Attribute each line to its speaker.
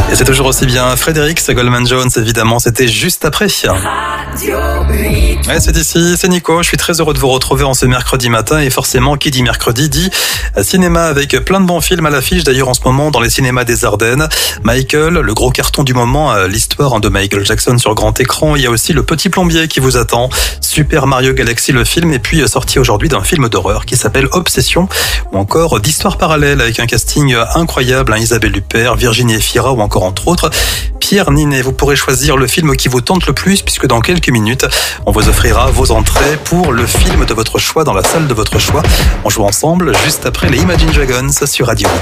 Speaker 1: Et c'est toujours aussi bien. Frédéric, c'est Goldman Jones, évidemment, c'était juste après. Ouais, c'est ici, c'est Nico. Je suis très heureux de vous retrouver en ce mercredi matin. Et forcément, qui dit mercredi dit cinéma avec plein de bons films à l'affiche. D'ailleurs, en ce moment, dans les cinémas des Ardennes, Michael, le gros carton du moment, l'histoire de Michael Jackson sur grand écran. Il y a aussi Le Petit Plombier qui vous attend. Super Mario Galaxy, le film. Et puis, sorti aujourd'hui d'un film d'horreur qui s'appelle Obsession. Ou encore d'Histoire parallèle avec un casting incroyable. Isabelle Huppert, Virginie Efira ou encore entre autres Pierre Ninet. Vous pourrez choisir le film qui vous tente le plus puisque dans quelques minutes, on vous offrira vos entrées pour le film de votre choix dans la salle de votre choix. On joue ensemble juste après les Imagine Dragons sur Radio.